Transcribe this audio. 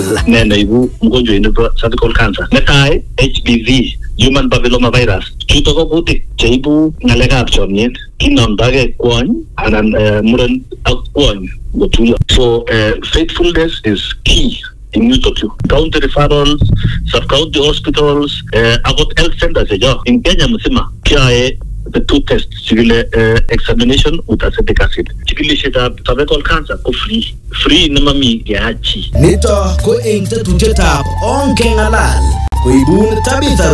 nene ibu mgonjwa inaitwa cervical cancer. Netai HPV, human papilloma virus. Chuto ko kutik cheibu ngalekab chomyet. Kinomdage kwony anan muren ak kwony gotuyo. So faithfulness is key in Newtokyo. County referrals, sub-county hospitals, about health centers in Kenya mzima kiae the two tests, examination with acetic acid. Chikilishetab cervical cancer ko free namami keachi. Nito ko eng tetutyetab onkengalal koibun Tabitha